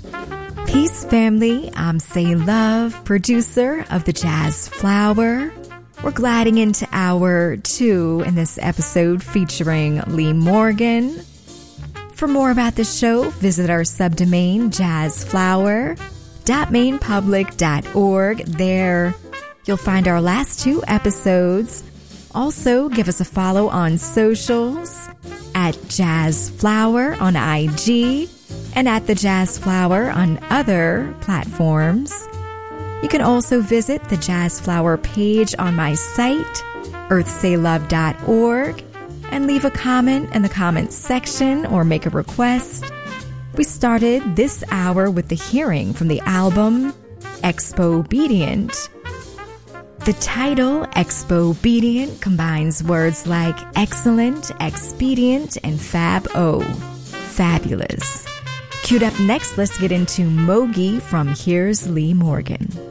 Peace, family. I'm Say Love, producer of The Jazz Flower. We're gliding into hour 2 in this episode featuring Lee Morgan. For more about the show, visit our subdomain, jazzflower.mainpublic.org. There, you'll find our last 2 episodes. Also, give us a follow on socials at Jazzflower on IG and at The Jazz Flower on other platforms. You can also visit the Jazz Flower page on my site, earthsaylove.org, and leave a comment in the comments section or make a request. We started this hour with the hearing from the album Expobedient. The title, Expobedient, combines words like excellent, expedient, and fab-o, fabulous. Queued up next, let's get into Mogi from Here's Lee Morgan.